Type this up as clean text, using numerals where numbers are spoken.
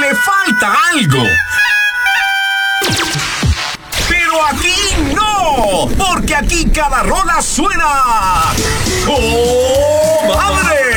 le falta algo. Pero aquí no, porque aquí cada rola suena ¡oh, madre!